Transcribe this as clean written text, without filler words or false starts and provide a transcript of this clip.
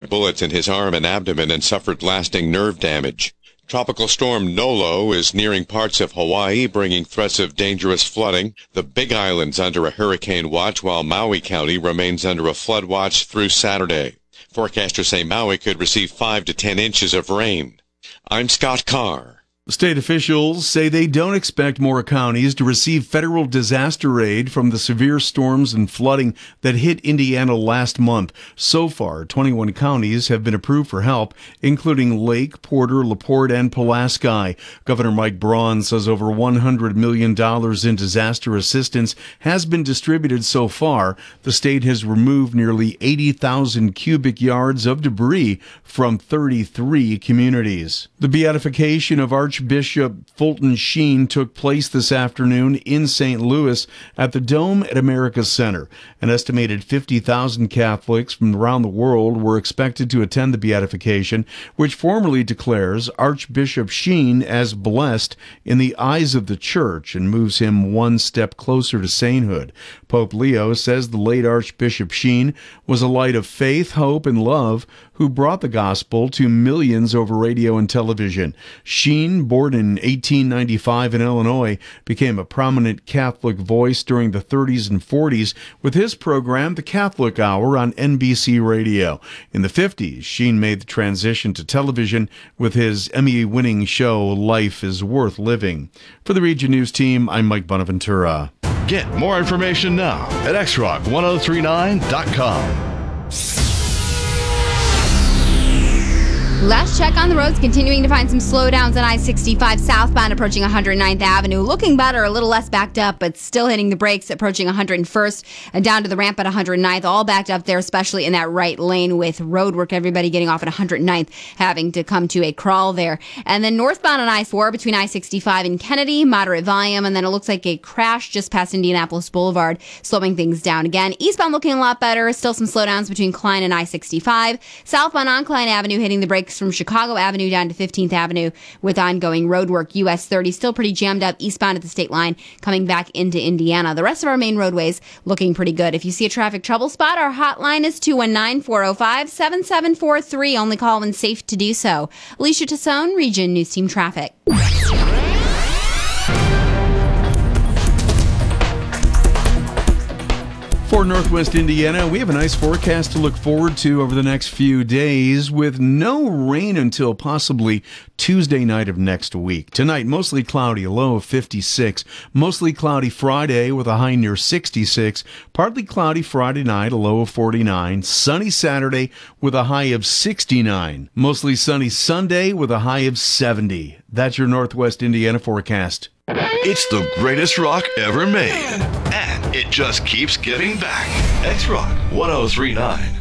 bullets in his arm and abdomen and suffered lasting nerve damage. Tropical storm Nolo is nearing parts of Hawaii, bringing threats of dangerous flooding. The Big Island's under a hurricane watch, while Maui County remains under a flood watch through Saturday. Forecasters say Maui could receive 5 to 10 inches of rain. I'm Scott Carr. State officials say they don't expect more counties to receive federal disaster aid from the severe storms and flooding that hit Indiana last month. So far, 21 counties have been approved for help, including Lake, Porter, LaPorte, and Pulaski. Governor Mike Braun says over $100 million in disaster assistance has been distributed so far. The state has removed nearly 80,000 cubic yards of debris from 33 communities. The beatification of Archbishop Fulton Sheen took place this afternoon in St. Louis at the Dome at America Center. An estimated 50,000 Catholics from around the world were expected to attend the beatification, which formally declares Archbishop Sheen as blessed in the eyes of the Church and moves him one step closer to sainthood. Pope Leo says the late Archbishop Sheen was a light of faith, hope, and love who brought the gospel to millions over radio and television. Sheen, born in 1895 in Illinois, became a prominent Catholic voice during the 30s and 40s with his program, The Catholic Hour, on NBC Radio. In the 50s, Sheen made the transition to television with his Emmy-winning show, Life is Worth Living. For the Region News team, I'm Mike Bonaventura. Get more information now at xrock1039.com. Last check on the roads, continuing to find some slowdowns on I-65 southbound approaching 109th Avenue. Looking better, a little less backed up, but still hitting the brakes approaching 101st and down to the ramp at 109th. All backed up there, especially in that right lane with road work. Everybody getting off at 109th, having to come to a crawl there. And then northbound on I-4 between I-65 and Kennedy, moderate volume. And then it looks like a crash just past Indianapolis Boulevard, slowing things down again. Eastbound looking a lot better. Still some slowdowns between Klein and I-65. Southbound on Klein Avenue hitting the brakes from Chicago Avenue down to 15th Avenue with ongoing road work. US 30 still pretty jammed up eastbound at the state line coming back into Indiana. The rest of our main roadways looking pretty good. If you see a traffic trouble spot, our hotline is 219-405-7743. Only call when safe to do so. Alicia Tassone, Region News Team Traffic. For Northwest Indiana, we have a nice forecast to look forward to over the next few days with no rain until possibly Tuesday night of next week. Tonight, mostly cloudy, a low of 56. Mostly cloudy Friday with a high near 66. Partly cloudy Friday night, a low of 49. Sunny Saturday with a high of 69. Mostly sunny Sunday with a high of 70. That's your Northwest Indiana forecast. It's the greatest rock ever made, and it just keeps giving back. X-Rock 1039.